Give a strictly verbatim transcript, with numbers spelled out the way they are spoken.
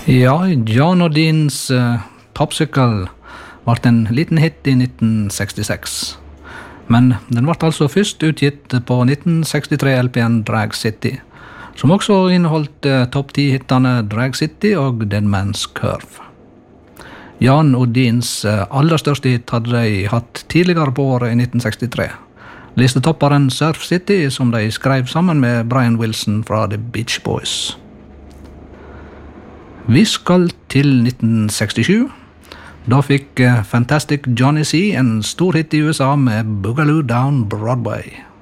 Ja, Jan Odins uh, Popsicle ble en liten hit i nitten sekstiseks. Men den ble altså først utgitt på nitten sekstitre-L P-en Drag City, som også inneholdt uh, topp ti-hittene Drag City og Dead Man's Curve. Jan Odins uh, aller største hit hadde de hatt tidligere på året i nitten sekstitre. Listetopperen Surf City, som de skrev sammen med Brian Wilson fra The Beach Boys. Vi skal til nitten sekstisju. Da fikk Fantastic Johnny C en stor hit i U S A med Boogaloo Down Broadway.